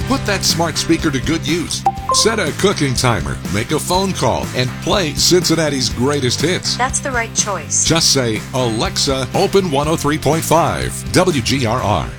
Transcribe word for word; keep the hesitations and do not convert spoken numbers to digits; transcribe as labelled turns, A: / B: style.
A: Put that smart speaker to good use. Set a cooking timer, make a phone call, and play Cincinnati's greatest hits.
B: That's the right choice.
A: Just say, Alexa, open one oh three point five W G R R.